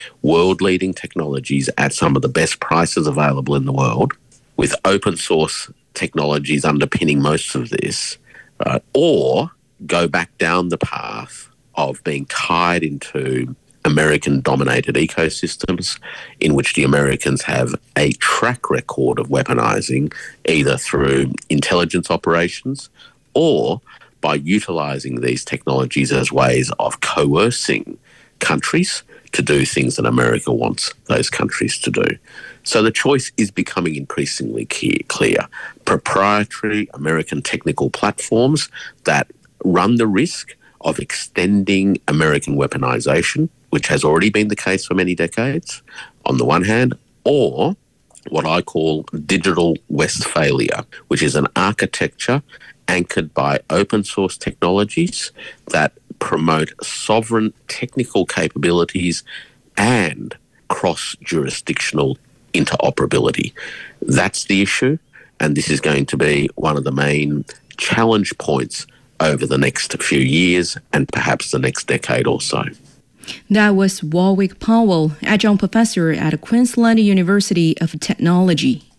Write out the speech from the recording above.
world-leading technologies at some of the best prices available in the world, with open source technologies underpinning most of this, right? Or go back down the path of being tied into American-dominated ecosystems in which the Americans have a track record of weaponizing, either through intelligence operations or by utilising these technologies as ways of coercing countries to do things that America wants those countries to do. So the choice is becoming increasingly clear. Proprietary American technical platforms that run the risk of extending American weaponization, which has already been the case for many decades, on the one hand, or what I call digital Westphalia, which is an architecture anchored by open source technologies that promote sovereign technical capabilities and cross-jurisdictional interoperability. That's the issue, and this is going to be one of the main challenge points over the next few years and perhaps the next decade or so. That was Warwick Powell, adjunct professor at Queensland University of Technology.